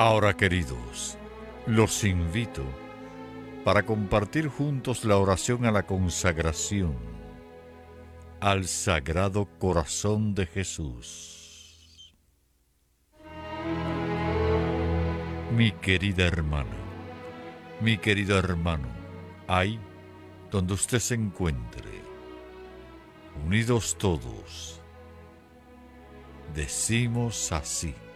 Ahora, queridos, los invito para compartir juntos la oración a la consagración al Sagrado Corazón de Jesús. Mi querida hermana, mi querido hermano, ahí donde usted se encuentre, unidos todos, decimos así: